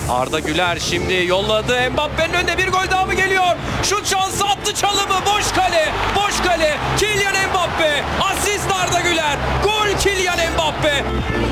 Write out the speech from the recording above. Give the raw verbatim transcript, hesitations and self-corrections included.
Arda Güler şimdi yolladı. Mbappe'nin önünde bir gol daha mı geliyor? Şut şansı attı, çalımı. Boş kale. Boş kale. Kylian Mbappe. Asist Arda Güler. Gol Kylian Mbappe.